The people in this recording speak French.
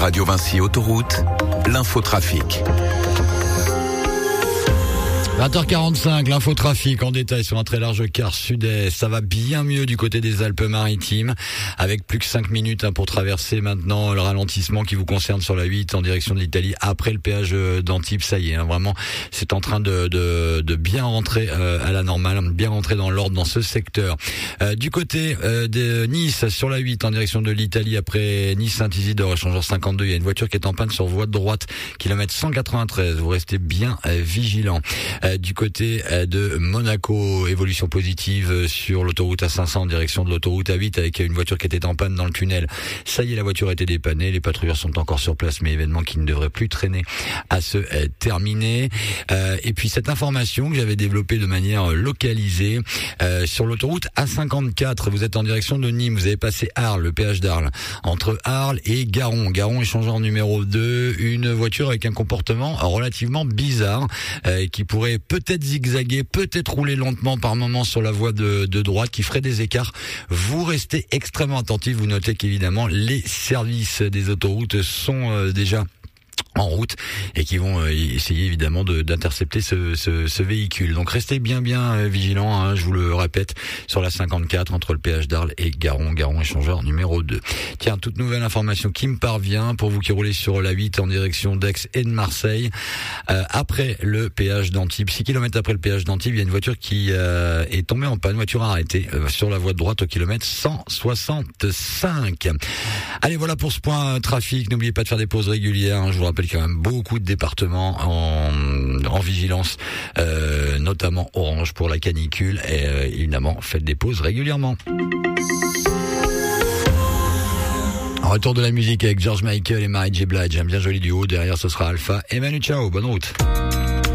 Radio Vinci Autoroute, l'infotrafic. 20h45, l'infotrafic en détail sur un très large quart sud-est. Ça va bien mieux du côté des Alpes-Maritimes, avec plus que 5 minutes pour traverser maintenant le ralentissement qui vous concerne sur la 8 en direction de l'Italie après le péage d'Antibes. Ça y est, vraiment, c'est en train de bien rentrer à la normale, bien rentrer dans l'ordre dans ce secteur. Du côté de Nice, sur la 8 en direction de l'Italie après Nice-Saint-Isidore, échangeur 52, il y a une voiture qui est en panne sur voie de droite, kilomètre 193. Vous restez bien vigilant. Du côté de Monaco, évolution positive sur l'autoroute A500 en direction de l'autoroute A8 avec une voiture qui était en panne dans le tunnel. Ça y est, la voiture a été dépannée, les patrouilleurs sont encore sur place, mais événement qui ne devrait plus traîner à se terminer. Et puis cette information que j'avais développée de manière localisée sur l'autoroute A54, vous êtes en direction de Nîmes, vous avez passé Arles, le péage d'Arles, entre Arles et Garon. Garon échangeur numéro 2, une voiture avec un comportement relativement bizarre qui pourrait peut-être zigzaguer, peut-être rouler lentement par moment sur la voie de droite, qui ferait des écarts. Vous restez extrêmement attentifs. Vous notez qu'évidemment les services des autoroutes sont déjà en route et qui vont essayer évidemment d'intercepter ce véhicule. Donc restez bien vigilants, hein, je vous le répète, sur la 54 entre le péage d'Arles et Garon échangeur numéro 2. Tiens, toute nouvelle information qui me parvient pour vous qui roulez sur la 8 en direction d'Aix et de Marseille. Après le péage d'Antibes, 6 km après le péage d'Antibes, il y a une voiture qui est tombée en panne, voiture arrêtée sur la voie de droite au kilomètre 165. Allez, voilà pour ce point trafic. N'oubliez pas de faire des pauses régulières, hein. Je vous rappelle qu'il y a quand même beaucoup de départements en vigilance, notamment Orange pour la canicule, et évidemment faites des pauses régulièrement. Retour de la musique avec George Michael et Mary J. Blige, un bien joli duo. Derrière ce sera Alpha et Manu Chao. Bonne route.